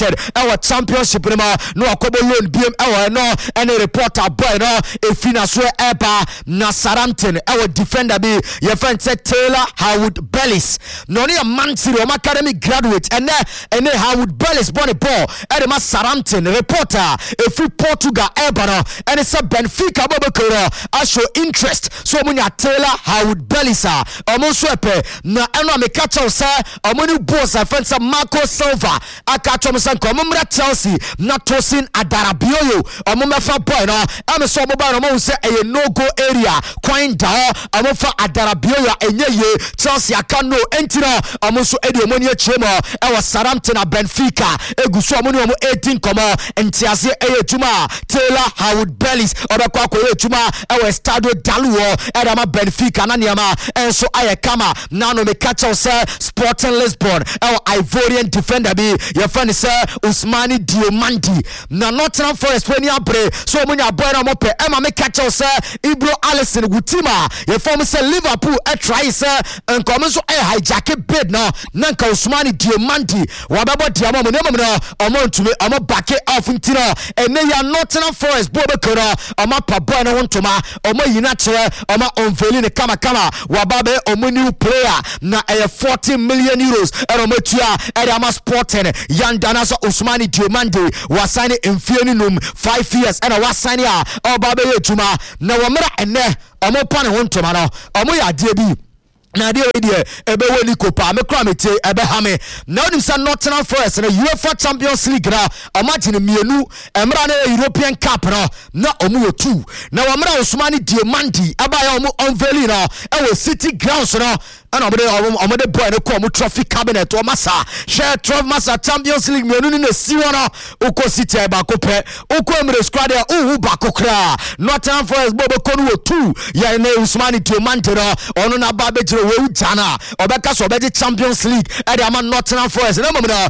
United our championship no akobo loan biem no any reporter boy no efina so eba na Southampton our defender be your friend said Taylor Howard Bellis no ne Man City academy graduate and Howard Bellis born a ball at the Southampton reporter free Portugal eba no and it's a Benfica bobokoro I show interest so munya Taylor Howard Bellis almost swepe na eno me catch us omoni boss a friend Marco Silva akacho msan komumra Chelsea na Tosin Adarabioyo omumefa boy no am so mobile no say a no go area kwan da omufa Adarabioyo enye Chelsea aka no entino omuso edi omoni achemo e was Southampton na Benfica eguso omoni omo 18 komo entiase eyetuma Taylor Howard Bellis obekwa koyetuma e was Stadio Daluo e da ma Benfica na niama enso ayekama na no me catch us Sporting Lisbon our Ivorian defender be your friend sir Ousmane Diomandi na Nottingham Forest when you play so munya boy na mo pe e ma me catch us Ibro Alisson Wutima your former say Liverpool e try sir enkom so e hijack bid no nanka Ousmane Diomandi wababo diamo mo nemo no omo ntumi omo back off ntino ene ya Nottingham Forest bo be kora omo pa boy na wontoma omo yina chere omo onveli ne kama wababe omo new player na 40 million euros and omotua Edama Sporting Yandana so Ousmane Diomande was signing in Fianinum 5 years and was signing Obabe Juma na wamra ene omo pane wontoma no omo ya debi na de ebe woni kopa me kra mete ebe ha me na onim sa Nottingham Forest na UEFA Champions League na imagine mienu emra na European Cup no na omu 2 na wamra Ousmane Diomande abaya omu unveiling no e we City grounds no and omode boy no ko trophy cabinet o masa share 12 masa Champions League mienu ni na siwo no uko City ba ko pe uko emre squad ya ba ko kra Nottingham Forest bobo ko no 2 ya na Ousmane Diomande no ono na ba be we jana obeka so be Champions League e dey am Nottingham Forest na mom na